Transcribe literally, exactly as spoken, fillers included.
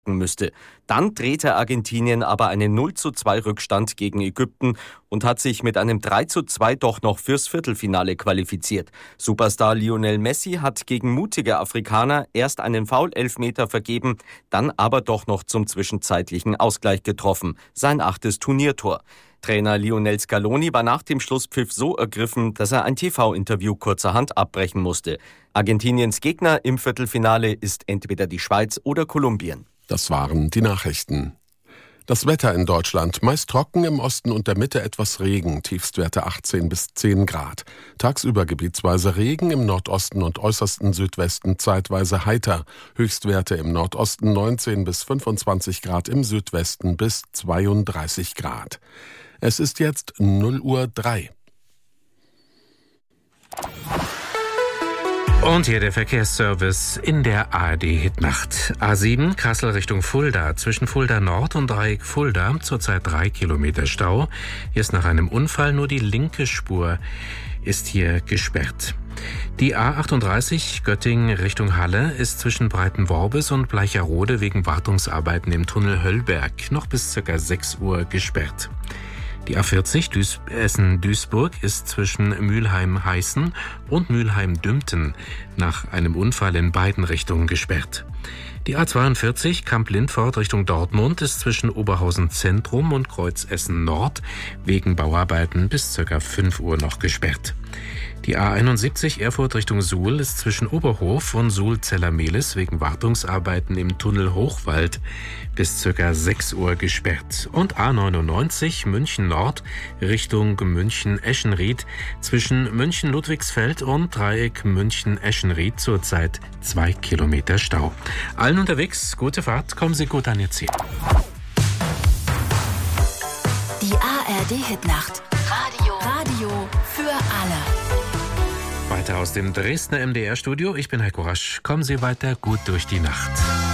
stecken müsste. Dann drehte Argentinien aber einen null zu zwei Rückstand gegen Ägypten und hat sich mit einem drei zu zwei doch noch fürs Viertelfinale qualifiziert. Superstar Lionel Messi hat gegen mutige Afrikaner erst einen Foul-Elfmeter vergeben, dann aber doch noch zum zwischenzeitlichen Ausgleich getroffen. Sein achtes Turniertor. Trainer Lionel Scaloni war nach dem Schlusspfiff so ergriffen, dass er ein T V-Interview kurzerhand abbrechen musste. Argentiniens Gegner im Viertelfinale ist entweder die Schweiz oder Kolumbien. Das waren die Nachrichten. Das Wetter in Deutschland: meist trocken, im Osten und der Mitte etwas Regen, Tiefstwerte achtzehn bis zehn Grad. Tagsüber gebietsweise Regen, im Nordosten und äußersten Südwesten zeitweise heiter. Höchstwerte im Nordosten neunzehn bis fünfundzwanzig Grad, im Südwesten bis zweiunddreißig Grad. Es ist jetzt null Uhr drei. Und hier der Verkehrsservice in der A R D-Hitnacht. A sieben, Kassel Richtung Fulda. Zwischen Fulda Nord und Dreieck Fulda zurzeit drei Kilometer Stau. Hier ist nach einem Unfall nur die linke Spur ist hier gesperrt. Die A achtunddreißig Göttingen Richtung Halle ist zwischen Breitenworbis und Bleicherode wegen Wartungsarbeiten im Tunnel Höllberg noch bis ca. sechs Uhr gesperrt. Die A vierzig Duis- Essen-Duisburg ist zwischen Mülheim-Heißen und Mülheim-Dümpten nach einem Unfall in beiden Richtungen gesperrt. Die A zweiundvierzig Kamp-Lindfort Richtung Dortmund ist zwischen Oberhausen Zentrum und Kreuzessen Nord wegen Bauarbeiten bis ca. fünf Uhr noch gesperrt. Die A einundsiebzig Erfurt Richtung Suhl ist zwischen Oberhof und Suhl-Zellermehlis wegen Wartungsarbeiten im Tunnel Hochwald bis ca. sechs Uhr gesperrt. Und A neunundneunzig München Nord Richtung München-Eschenried zwischen München-Ludwigsfeld und Dreieck München-Eschenried zurzeit zwei Kilometer Stau. Allen unterwegs, gute Fahrt, kommen Sie gut an Ihr Ziel. Die A R D-Hitnacht. Radio. Radio für alle. Weiter aus dem Dresdner M D R-Studio. Ich bin Heiko Rasch. Kommen Sie weiter gut durch die Nacht.